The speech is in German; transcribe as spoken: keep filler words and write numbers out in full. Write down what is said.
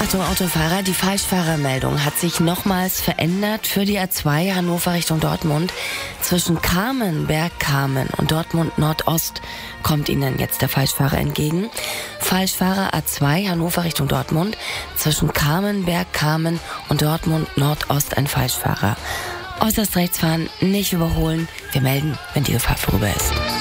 Achtung Autofahrer, die Falschfahrermeldung hat sich nochmals verändert für die A zwei Hannover Richtung Dortmund. Zwischen Kamen, Bergkamen und Dortmund Nordost kommt Ihnen jetzt der Falschfahrer entgegen. Falschfahrer A zwei Hannover Richtung Dortmund. Zwischen Kamen, Bergkamen und Dortmund Nordost ein Falschfahrer. Äußerst rechts fahren, nicht überholen. Wir melden, wenn die Gefahr vorüber ist.